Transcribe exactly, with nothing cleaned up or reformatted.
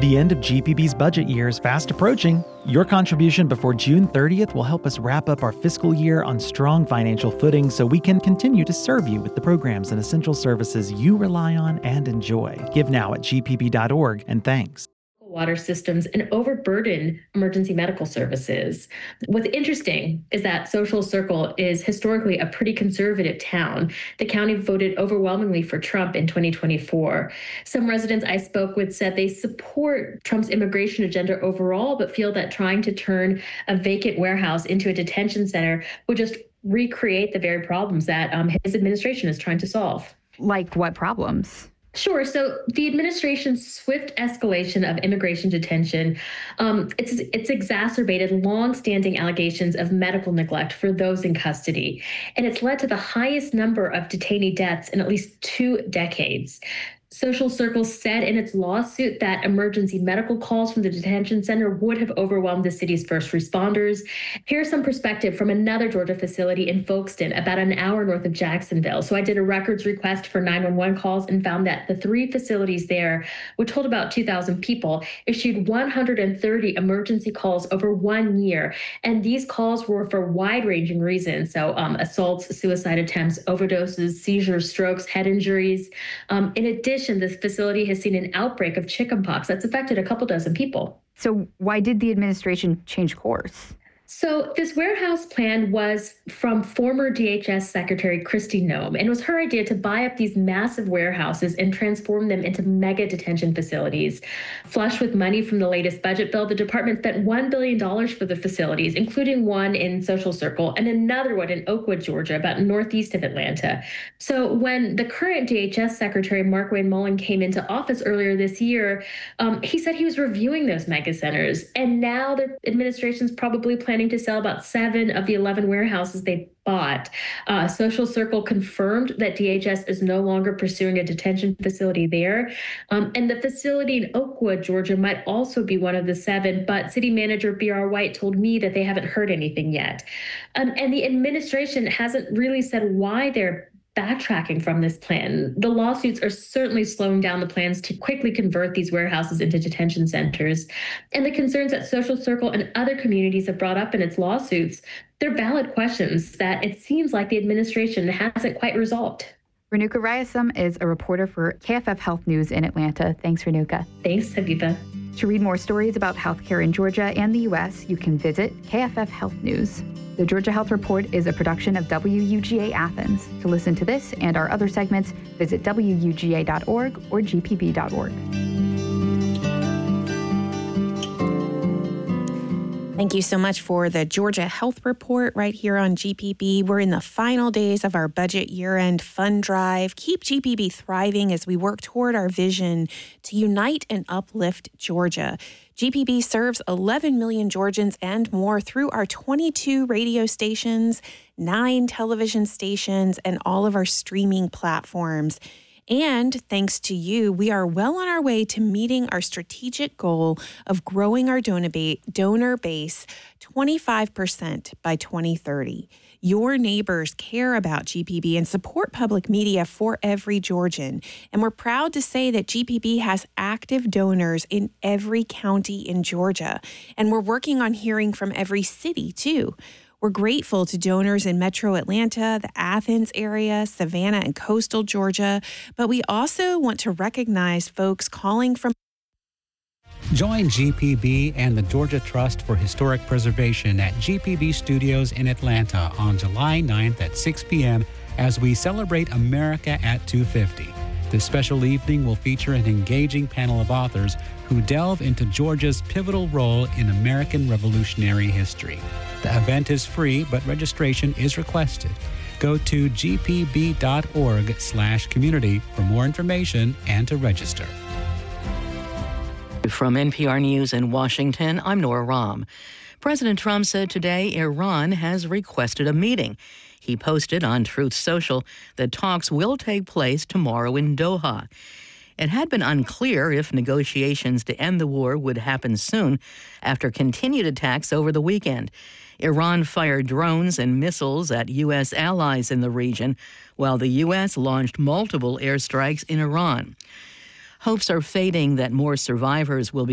The end of G P B's budget year is fast approaching. Your contribution before June thirtieth will help us wrap up our fiscal year on strong financial footing so we can continue to serve you with the programs and essential services you rely on and enjoy. Give now at g p b dot org, and thanks. Water systems and overburden emergency medical services. What's interesting is that Social Circle is historically a pretty conservative town. The county voted overwhelmingly for Trump in twenty twenty-four. Some residents I spoke with said they support Trump's immigration agenda overall, but feel that trying to turn a vacant warehouse into a detention center would just recreate the very problems that um, his administration is trying to solve. Like what problems? Sure. So the administration's swift escalation of immigration detention, um, it's it's exacerbated longstanding allegations of medical neglect for those in custody, and it's led to the highest number of detainee deaths in at least two decades. Social Circle said in its lawsuit that emergency medical calls from the detention center would have overwhelmed the city's first responders. Here's some perspective from another Georgia facility in Folkestone, about an hour north of Jacksonville. So I did a records request for nine one one calls and found that the three facilities there, which hold about two thousand people, issued one hundred thirty emergency calls over one year. And these calls were for wide-ranging reasons. So um, assaults, suicide attempts, overdoses, seizures, strokes, head injuries. Um, in addition, this facility has seen an outbreak of chickenpox that's affected a couple dozen people. So why did the administration change course? So this warehouse plan was from former D H S Secretary Kristi Noem, and it was her idea to buy up these massive warehouses and transform them into mega detention facilities. Flush with money from the latest budget bill, the department spent one billion dollars for the facilities, including one in Social Circle and another one in Oakwood, Georgia, about northeast of Atlanta. So when the current D H S Secretary, Markwayne Mullin, came into office earlier this year, um, he said he was reviewing those mega centers, and now the administration's probably planning to sell about seven of the eleven warehouses they bought. Uh, Social Circle confirmed that D H S is no longer pursuing a detention facility there. Um, and the facility in Oakwood, Georgia, might also be one of the seven, but City Manager B R White told me that they haven't heard anything yet. Um, and the administration hasn't really said why they're backtracking from this plan. The lawsuits are certainly slowing down the plans to quickly convert these warehouses into detention centers. And the concerns that Social Circle and other communities have brought up in its lawsuits, they're valid questions that it seems like the administration hasn't quite resolved. Renuka Ryasam is a reporter for K F F Health News in Atlanta. Thanks, Renuka. Thanks, Habiba. To read more stories about healthcare in Georgia and the U S, you can visit K F F Health News. The Georgia Health Report is a production of W U G A Athens. To listen to this and our other segments, visit w u g a dot org or g p b dot org. Thank you so much for the Georgia Health Report right here on G P B. We're in the final days of our budget year-end fund drive. Keep G P B thriving as we work toward our vision to unite and uplift Georgia. G P B serves eleven million Georgians and more through our twenty-two radio stations, nine television stations, and all of our streaming platforms. And thanks to you, we are well on our way to meeting our strategic goal of growing our donor base twenty-five percent by twenty thirty. Your neighbors care about G P B and support public media for every Georgian. And we're proud to say that G P B has active donors in every county in Georgia. And we're working on hearing from every city, too. We're grateful to donors in Metro Atlanta, the Athens area, Savannah, and coastal Georgia. But we also want to recognize folks calling from. Join G P B and the Georgia Trust for Historic Preservation at G P B Studios in Atlanta on July ninth at six p.m. as we celebrate America at two fifty. This special evening will feature an engaging panel of authors who delve into Georgia's pivotal role in American Revolutionary history. The event is free, but registration is requested. Go to g p b dot org slash community for more information and to register. From N P R News in Washington, I'm Nora Rahm. President Trump said today Iran has requested a meeting. He posted on Truth Social that talks will take place tomorrow in Doha. It had been unclear if negotiations to end the war would happen soon after continued attacks over the weekend. Iran fired drones and missiles at U S allies in the region, while the U S launched multiple airstrikes in Iran. Hopes are fading that more survivors will be